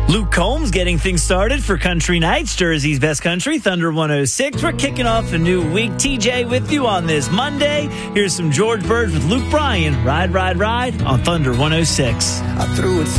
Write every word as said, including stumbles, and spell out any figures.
Luke Combs getting things started for Country Nights, Jersey's best country, Thunder one oh six. We're kicking off a new week. T J with you on this Monday. Here's some George Bird with Luke Bryan. Ride, ride, ride on Thunder one oh six. I threw it